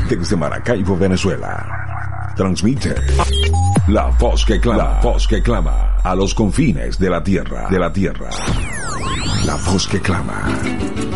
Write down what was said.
desde Maracaibo, Venezuela. Transmite la voz que clama a los confines de la tierra, La voz que clama.